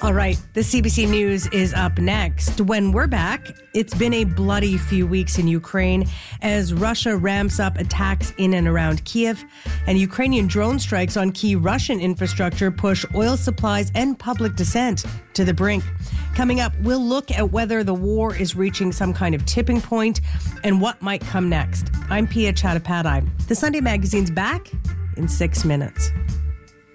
All right, the CBC News is up next. When we're back, it's been a bloody few weeks in Ukraine as Russia ramps up attacks in and around Kiev, and Ukrainian drone strikes on key Russian infrastructure push oil supplies and public dissent to the brink. Coming up, we'll look at whether the war is reaching some kind of tipping point and what might come next. I'm Pia Chattopadhyay. The Sunday Magazine's back in 6 minutes.